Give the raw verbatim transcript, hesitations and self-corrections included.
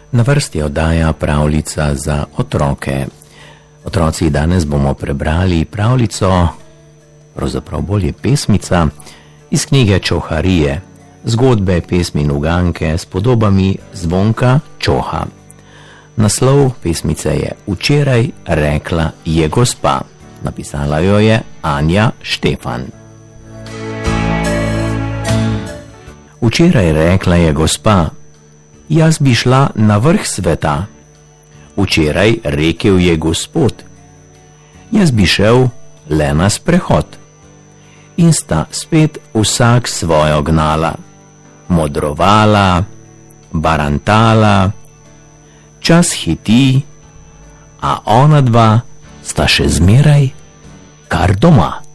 Na vrsti oddaja pravljica za otroke. Otroci, danes bomo prebrali pravljico, pravzaprav bolje pesmica, iz knjige Čoharije, zgodbe, pesmi in uganke s podobami Zvonka Čoha. Naslov pesmice je Včeraj rekla je gospa. Napisala jo je Anja Štefan. Včeraj rekla je gospa: jaz bi šla na vrh sveta. Včeraj rekel je gospod: jaz bi šel le na sprehod. In sta spet vsak svojo gnala, modrovala, barantala, čas hiti, a ona dva sta še zmeraj kar doma.